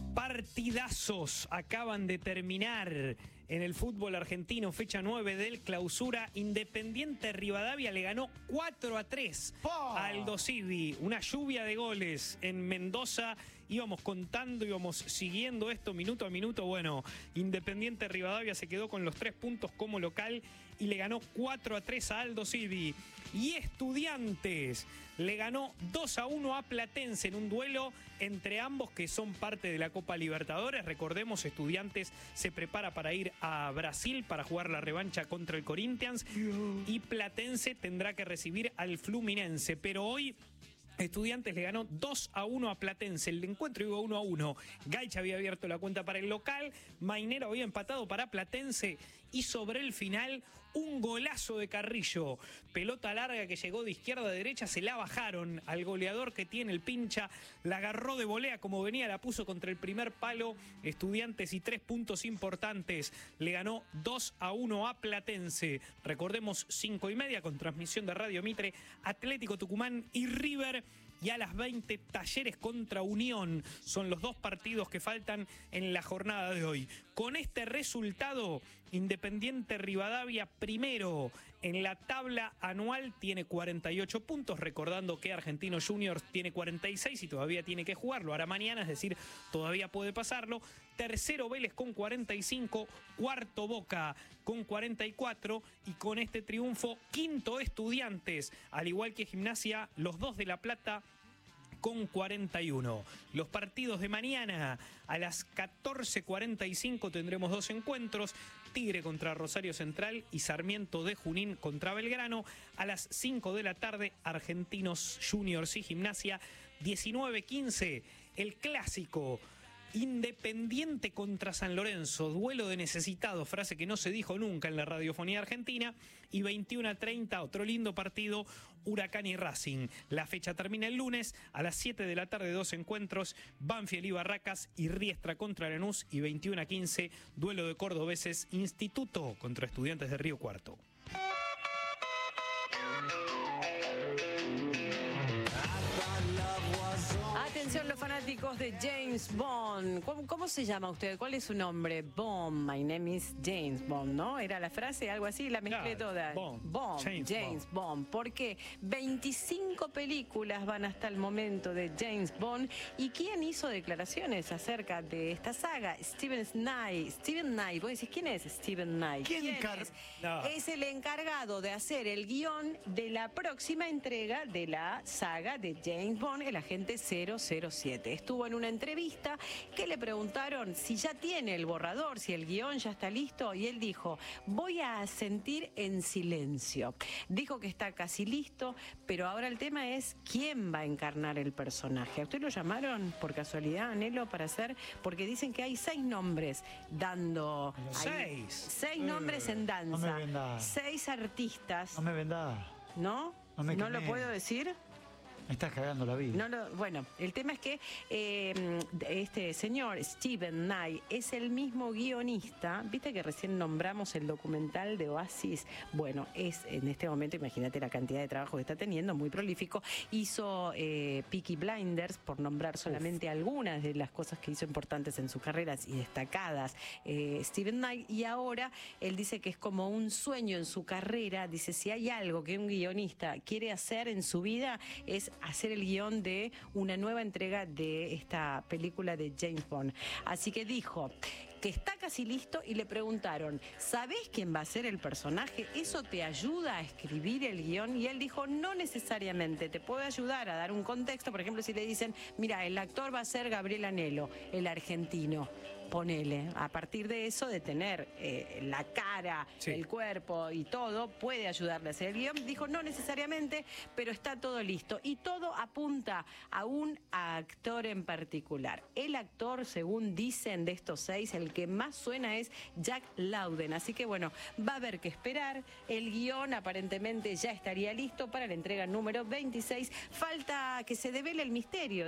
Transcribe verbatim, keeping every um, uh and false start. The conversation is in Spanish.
Partidazos acaban de terminar en el fútbol argentino, fecha nueve del Clausura. Independiente Rivadavia le ganó cuatro a tres a Aldo Civi. Una lluvia de goles en Mendoza. Íbamos contando, íbamos siguiendo esto minuto a minuto. Bueno, Independiente Rivadavia se quedó con los tres puntos como local y le ganó cuatro a tres a Aldo Civi. Y Estudiantes le ganó dos a uno a Platense en un duelo entre ambos que son parte de la Copa Libertadores. Recordemos, Estudiantes se prepara para ir a Brasil para jugar la revancha contra el Corinthians y Platense tendrá que recibir al Fluminense. Pero hoy Estudiantes le ganó dos a uno a Platense. El encuentro iba uno a uno. Gaicha había abierto la cuenta para el local. Mainero había empatado para Platense. Y sobre el final, un golazo de Carrillo. Pelota larga que llegó de izquierda a derecha. Se la bajaron al goleador que tiene el pincha. La agarró de volea como venía. La puso contra el primer palo. Estudiantes y tres puntos importantes. Le ganó dos a uno a Platense. Recordemos, cinco y media con transmisión de Radio Mitre. Atlético Tucumán y River. Y a las veinte, Talleres contra Unión. Son los dos partidos que faltan en la jornada de hoy. Con este resultado, Independiente Rivadavia primero en la tabla anual tiene cuarenta y ocho puntos. Recordando que Argentinos Juniors tiene cuarenta y seis y todavía tiene que jugarlo. Hará mañana, es decir, todavía puede pasarlo. Tercero Vélez con cuarenta y cinco. Cuarto Boca con cuarenta y cuatro. Y con este triunfo, quinto Estudiantes. Al igual que Gimnasia, los dos de La Plata con cuarenta y uno. Los partidos de mañana a las catorce cuarenta y cinco tendremos dos encuentros. Tigre contra Rosario Central y Sarmiento de Junín contra Belgrano. A las cinco de la tarde, Argentinos Juniors y Gimnasia. diecinueve quince, el clásico. Independiente contra San Lorenzo, duelo de necesitados, frase que no se dijo nunca en la radiofonía argentina. Y veintiuno a treinta, otro lindo partido, Huracán y Racing. La fecha termina el lunes a las siete de la tarde, dos encuentros, Banfield y Barracas y Riestra contra Lanús. Y veintiuno a quince, duelo de cordobeses, Instituto contra Estudiantes de Río Cuarto. Atención los fanáticos de James Bond. ¿Cómo, ¿Cómo se llama usted? ¿Cuál es su nombre? Bond, my name is James Bond, ¿no? Era la frase, algo así, la mezclé claro, toda. Bond, Bond James, James Bond. Bond. Porque veinticinco películas van hasta el momento de James Bond. ¿Y quién hizo declaraciones acerca de esta saga? Steven Knight. Steven Knight. Vos decís, ¿quién es Steven Knight? ¿Quién, ¿Quién es? No. Es el encargado de hacer el guión de la próxima entrega de la saga de James Bond, el agente cero cero siete. Estuvo en una entrevista que le preguntaron si ya tiene el borrador, si el guión ya está listo, y él dijo, voy a asentir en silencio. Dijo que está casi listo, pero ahora el tema es quién va a encarnar el personaje. ¿A usted lo llamaron por casualidad, Anhelo, para hacer? Porque dicen que hay seis nombres dando... Seis. Seis eh, nombres en danza. No me venda. Seis artistas. No me venda. ¿No? No, me ¿No lo puedo decir? Me estás cagando la vida. No lo, bueno, el tema es que eh, este señor Steven Knight es el mismo guionista. Viste que recién nombramos el documental de Oasis. Bueno, es en este momento, imagínate la cantidad de trabajo que está teniendo, muy prolífico. Hizo eh, Peaky Blinders, por nombrar solamente Uf. algunas de las cosas que hizo importantes en sus carreras y destacadas eh, Steven Knight. Y ahora él dice que es como un sueño en su carrera. Dice, si hay algo que un guionista quiere hacer en su vida es hacer el guión de una nueva entrega de esta película de James Bond. Así que dijo que está casi listo y le preguntaron, ¿sabés quién va a ser el personaje? ¿Eso te ayuda a escribir el guión? Y él dijo, no necesariamente, te puede ayudar a dar un contexto. Por ejemplo, si le dicen, mira, el actor va a ser Gabriel Anhelo, el argentino. Ponele, a partir de eso, de tener eh, la cara, sí. el cuerpo y todo, puede ayudarle a hacer el guión. Dijo, no necesariamente, pero está todo listo. Y todo apunta a un actor en particular. El actor, según dicen de estos seis, el que más suena es Jack Lowden. Así que bueno, va a haber que esperar. El guión aparentemente ya estaría listo para la entrega número veintiséis. Falta que se devele el misterio